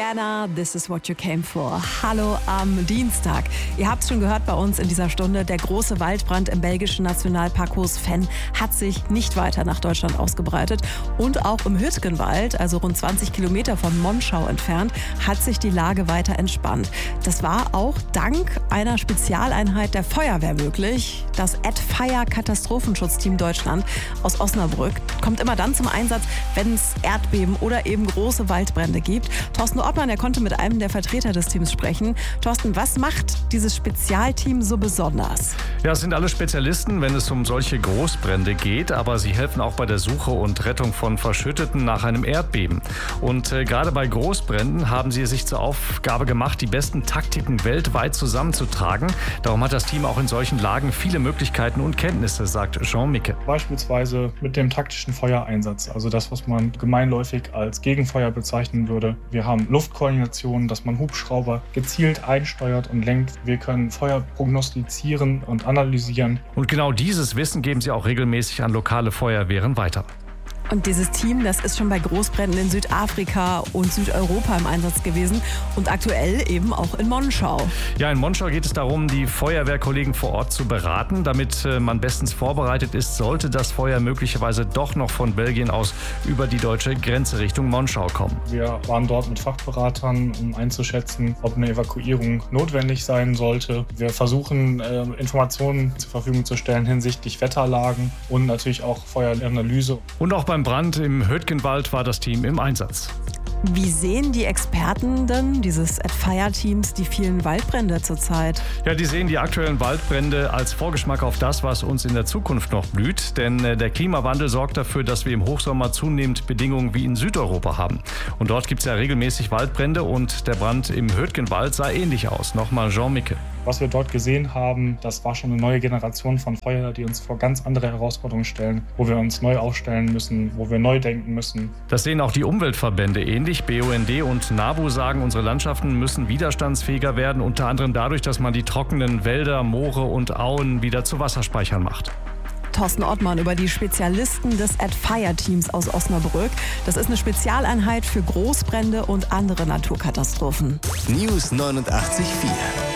Rihanna, This is what you came for. Hallo am Dienstag. Ihr habt es schon gehört bei uns in dieser Stunde. Der große Waldbrand im belgischen Nationalpark Coosveen hat sich nicht weiter nach Deutschland ausgebreitet. Und auch im Hürtgenwald, also rund 20 Kilometer von Monschau entfernt, hat sich die Lage weiter entspannt. Das war auch dank einer Spezialeinheit der Feuerwehr möglich. Das AdFire Katastrophenschutzteam Deutschland aus Osnabrück kommt immer dann zum Einsatz, wenn es Erdbeben oder eben große Waldbrände gibt. Thorsten Ortmann, der konnte mit einem der Vertreter des Teams sprechen. Thorsten, was macht dieses Spezialteam so besonders? Ja, es sind alle Spezialisten, wenn es um solche Großbrände geht, aber sie helfen auch bei der Suche und Rettung von Verschütteten nach einem Erdbeben. Und gerade bei Großbränden haben sie es sich zur Aufgabe gemacht, die besten Taktiken weltweit zusammenzutragen. Darum hat das Team auch in solchen Lagen viele Möglichkeiten und Kenntnisse, sagt Jean Micke. Beispielsweise mit dem taktischen Feuereinsatz, also das, was man gemeinläufig als Gegenfeuer bezeichnen würde. Wir haben Luftkoordination, dass man Hubschrauber gezielt einsteuert und lenkt. Wir können Feuer prognostizieren und analysieren. Und genau dieses Wissen geben sie auch regelmäßig an lokale Feuerwehren weiter. Und dieses Team, das ist schon bei Großbränden in Südafrika und Südeuropa im Einsatz gewesen und aktuell eben auch in Monschau. Ja, in Monschau geht es darum, die Feuerwehrkollegen vor Ort zu beraten, damit man bestens vorbereitet ist, sollte das Feuer möglicherweise doch noch von Belgien aus über die deutsche Grenze Richtung Monschau kommen. Wir waren dort mit Fachberatern, um einzuschätzen, ob eine Evakuierung notwendig sein sollte. Wir versuchen, Informationen zur Verfügung zu stellen hinsichtlich Wetterlagen und natürlich auch Feueranalyse. Und auch beim Brand im Hürtgenwald war das Team im Einsatz. Wie sehen die Experten denn dieses AdFire-Teams die vielen Waldbrände zurzeit? Ja, die sehen die aktuellen Waldbrände als Vorgeschmack auf das, was uns in der Zukunft noch blüht. Denn der Klimawandel sorgt dafür, dass wir im Hochsommer zunehmend Bedingungen wie in Südeuropa haben. Und dort gibt es ja regelmäßig Waldbrände und der Brand im Hürtgenwald sah ähnlich aus. Nochmal Jean Micke. Was wir dort gesehen haben, das war schon eine neue Generation von Feuer, die uns vor ganz andere Herausforderungen stellen, wo wir uns neu aufstellen müssen, wo wir neu denken müssen. Das sehen auch die Umweltverbände ähnlich. BUND und NABU sagen, unsere Landschaften müssen widerstandsfähiger werden, unter anderem dadurch, dass man die trockenen Wälder, Moore und Auen wieder zu Wasserspeichern macht. Thorsten Ortmann über die Spezialisten des AdFire-Teams aus Osnabrück. Das ist eine Spezialeinheit für Großbrände und andere Naturkatastrophen. News 89.4